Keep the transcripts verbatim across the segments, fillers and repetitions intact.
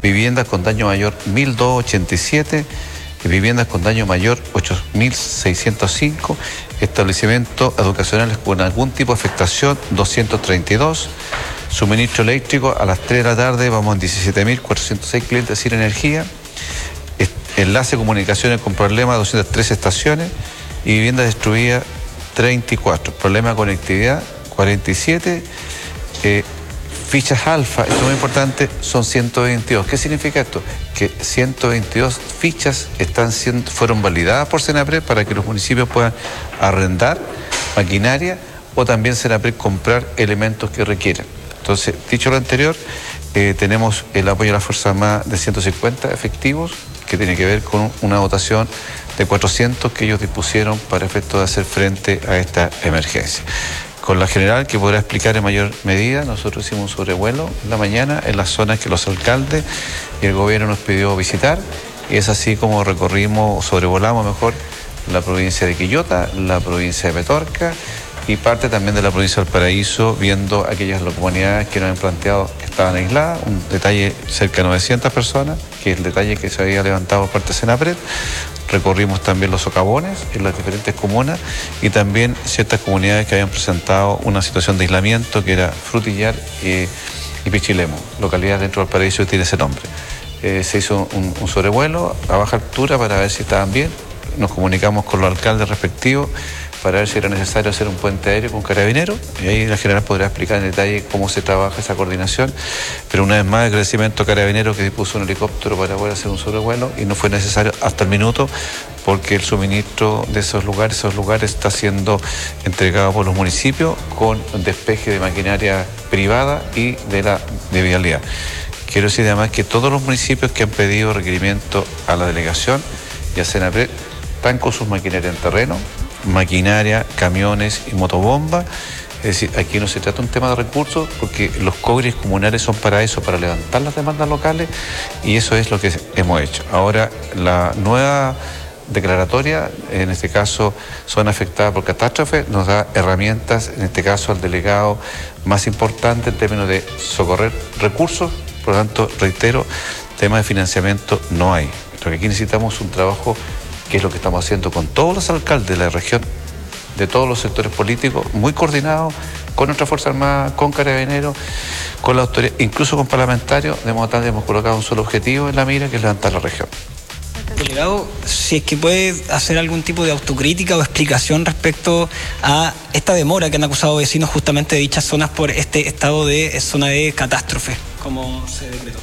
viviendas con daño mayor mil doscientos ochenta y siete, viviendas con daño mayor ocho mil seiscientos cinco, establecimientos educacionales con algún tipo de afectación doscientos treinta y dos, suministro eléctrico a las tres de la tarde vamos en diecisiete mil cuatrocientos seis clientes sin energía, enlace de comunicaciones con problemas doscientas tres estaciones y viviendas destruidas treinta y cuatro, problema de conectividad cuarenta y siete, eh, fichas alfa, esto es muy importante, son ciento veintidós. ¿Qué significa esto? Que ciento veintidós fichas están siendo, fueron validadas por Senapred para que los municipios puedan arrendar maquinaria o también Senapred comprar elementos que requieran. Entonces, dicho lo anterior, eh, tenemos el apoyo a las Fuerzas Armadas de ciento cincuenta efectivos, que tiene que ver con una dotación de cuatrocientos que ellos dispusieron para efecto de hacer frente a esta emergencia. Con la general, que podrá explicar en mayor medida, nosotros hicimos un sobrevuelo en la mañana en las zonas que los alcaldes y el gobierno nos pidió visitar, y es así como recorrimos, sobrevolamos mejor, la provincia de Quillota, la provincia de Petorca y parte también de la provincia del Paraíso, viendo aquellas comunidades que nos han planteado que estaban aisladas, un detalle cerca de novecientas personas, que es el detalle que se había levantado por parte de Senapred. Recorrimos también los socavones en las diferentes comunas y también ciertas comunidades que habían presentado una situación de aislamiento, que era Frutillar y, y Pichilemu, localidad dentro del Paraíso que tiene ese nombre. Eh, se hizo un, un sobrevuelo a baja altura para ver si estaban bien, nos comunicamos con los alcaldes respectivos para ver si era necesario hacer un puente aéreo con Carabineros, y ahí la general podrá explicar en detalle cómo se trabaja esa coordinación, pero una vez más agradecimiento a Carabineros que dispuso un helicóptero para poder hacer un sobrevuelo y no fue necesario hasta el minuto porque el suministro de esos lugares, esos lugares está siendo entregado por los municipios con despeje de maquinaria privada y de la de vialidad. Quiero decir además que todos los municipios que han pedido requerimiento a la delegación y a Senapred están con sus maquinarias en terreno, maquinaria, camiones y motobombas. Es decir, aquí no se trata de un tema de recursos, porque los cobres comunales son para eso, para levantar las demandas locales, y eso es lo que hemos hecho. Ahora, la nueva declaratoria, en este caso, zona afectada por catástrofe, nos da herramientas, en este caso al delegado más importante en términos de socorrer recursos. Por lo tanto, reitero, tema de financiamiento no hay. Lo que aquí necesitamos es un trabajo, que es lo que estamos haciendo con todos los alcaldes de la región, de todos los sectores políticos, muy coordinados con nuestra Fuerza Armada, con Carabineros, con la autoridad, incluso con parlamentarios, de modo tal que hemos colocado un solo objetivo en la mira, que es levantar la región. Delegado, si es que puede hacer algún tipo de autocrítica o explicación respecto a esta demora que han acusado vecinos justamente de dichas zonas por este estado de zona de catástrofe, como se decretó.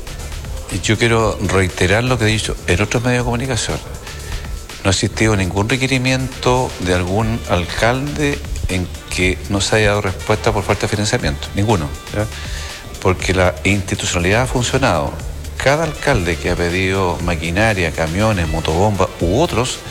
Yo quiero reiterar lo que he dicho en otros medios de comunicación. No ha existido ningún requerimiento de algún alcalde en que no se haya dado respuesta por falta de financiamiento, ninguno, ¿ya? Porque la institucionalidad ha funcionado. Cada alcalde que ha pedido maquinaria, camiones, motobombas u otros,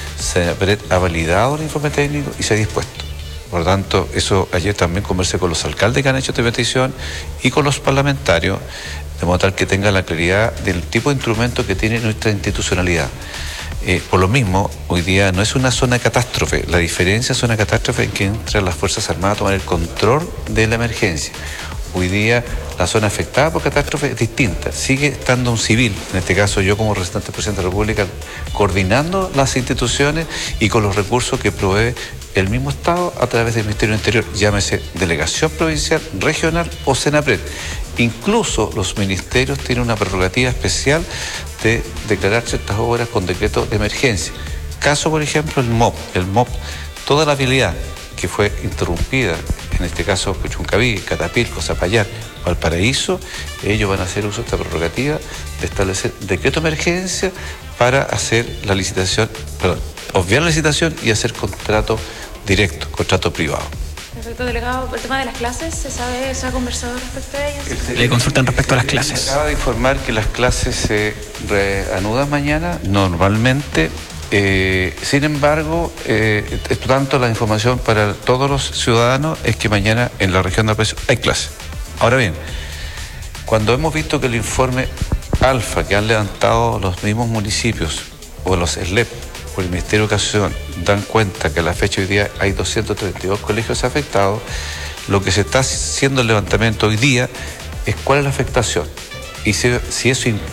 se ha validado el informe técnico y se ha dispuesto. Por lo tanto, eso ayer también conversé con los alcaldes que han hecho esta petición y con los parlamentarios, de modo tal que tenga la claridad del tipo de instrumento que tiene nuestra institucionalidad. Eh, por lo mismo, hoy día no es una zona de catástrofe. La diferencia es una catástrofe en que entran las Fuerzas Armadas a tomar el control de la emergencia. Hoy día la zona afectada por catástrofe es distinta. Sigue estando un civil, en este caso yo como representante del presidente de la República, coordinando las instituciones y con los recursos que provee el mismo Estado a través del Ministerio del Interior, llámese delegación provincial, regional o Senapred. Incluso los ministerios tienen una prerrogativa especial de declarar ciertas obras con decreto de emergencia. Caso, por ejemplo, el M O P. El M O P, toda la vialidad que fue interrumpida, en este caso Puchuncaví, Catapilco, Zapallar, Valparaíso, ellos van a hacer uso de esta prerrogativa de establecer decreto de emergencia para hacer la licitación, perdón, obviar la licitación y hacer contrato directo, contrato privado. Perfecto, delegado. El tema de las clases, ¿se sabe, se ha conversado respecto a ellas? Le consultan respecto a las clases. Acaba de informar que las clases se reanudan mañana, normalmente. Eh, sin embargo, eh, tanto la información para todos los ciudadanos es que mañana en la región del Paraíso hay clases. Ahora bien, cuando hemos visto que el informe alfa que han levantado los mismos municipios o los S L E P por el Ministerio de Educación dan cuenta que a la fecha de hoy día hay doscientos treinta y dos colegios afectados, lo que se está haciendo el levantamiento hoy día es cuál es la afectación y si, si eso